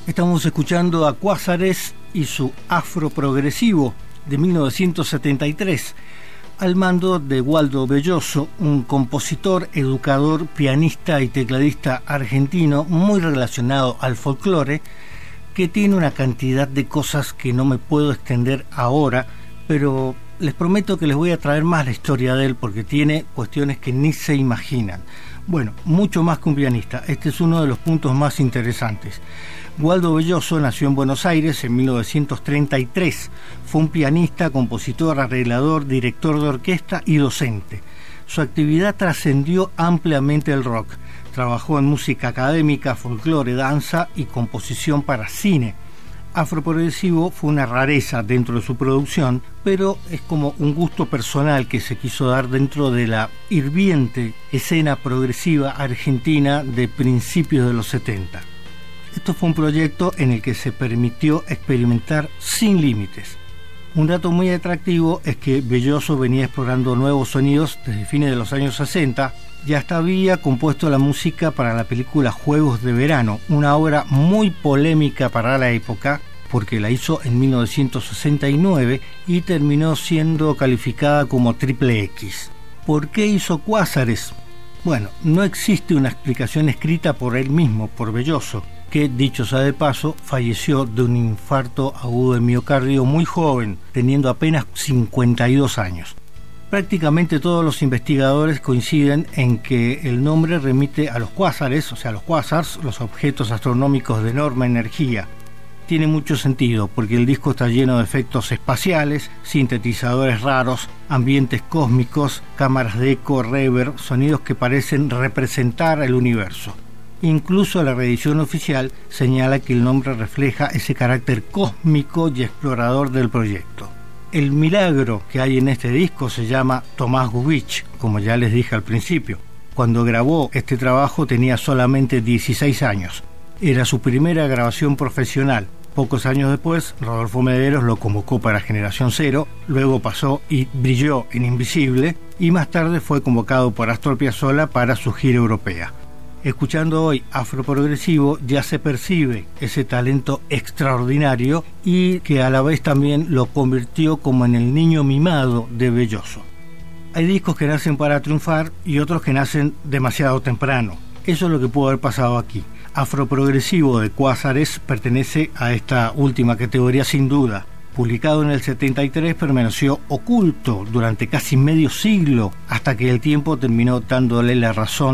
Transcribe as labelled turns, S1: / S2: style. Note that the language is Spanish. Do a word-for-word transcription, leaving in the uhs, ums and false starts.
S1: Estamos escuchando a Cuásares y su Afro Progresivo de mil novecientos setenta y tres, al mando de Waldo Belloso, un compositor, educador, pianista y tecladista argentino muy relacionado al folclore, que tiene una cantidad de cosas que no me puedo extender ahora, pero les prometo que les voy a traer más la historia de él porque tiene cuestiones que ni se imaginan. Bueno, mucho más que un pianista, este es uno de los puntos más interesantes. Waldo Belloso nació en Buenos Aires en mil novecientos treinta y tres. Fue un pianista, compositor, arreglador, director de orquesta y docente. Su actividad trascendió ampliamente el rock. Trabajó en música académica, folclore, danza y composición para cine. Afroprogresivo fue una rareza dentro de su producción, pero es como un gusto personal que se quiso dar dentro de la hirviente escena progresiva argentina de principios de los setenta. Esto fue un proyecto en el que se permitió experimentar sin límites. Un dato muy atractivo es que Belloso venía explorando nuevos sonidos desde fines de los años sesenta y hasta había compuesto la música para la película Juegos de Verano, una obra muy polémica para la época porque la hizo en mil novecientos sesenta y nueve y terminó siendo calificada como triple X. ¿Por qué hizo Cuásares? Bueno, no existe una explicación escrita por él mismo, por Belloso, que, dicho sea de paso, falleció de un infarto agudo de miocardio muy joven, teniendo apenas cincuenta y dos años. Prácticamente todos los investigadores coinciden en que el nombre remite a los cuásares, o sea, los quasars, los objetos astronómicos de enorme energía. Tiene mucho sentido, porque el disco está lleno de efectos espaciales, sintetizadores raros, ambientes cósmicos, cámaras de eco, reverb, sonidos que parecen representar el universo. Incluso la reedición oficial señala que el nombre refleja ese carácter cósmico y explorador del proyecto. El milagro que hay en este disco se llama Tomás Gubich, como ya les dije al principio. Cuando grabó este trabajo tenía solamente dieciséis años. Era su primera grabación profesional. Pocos años después, Rodolfo Mederos lo convocó para Generación Cero, luego pasó y brilló en Invisible, y más tarde fue convocado por Astor Piazzolla para su gira europea. Escuchando hoy Afroprogresivo ya se percibe ese talento extraordinario y que a la vez también lo convirtió como en el niño mimado de Belloso. Hay discos que nacen para triunfar y otros que nacen demasiado temprano. Eso es lo que pudo haber pasado aquí. Afroprogresivo de Cuásares pertenece a esta última categoría sin duda. Publicado en el setenta y tres, permaneció oculto durante casi medio siglo hasta que el tiempo terminó dándole la razón